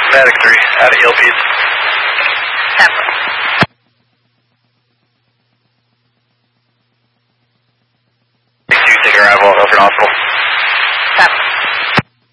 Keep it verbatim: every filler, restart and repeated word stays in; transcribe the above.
Static three, out of E L Ps. Separate. Take two, take arrival at Milford Hospital.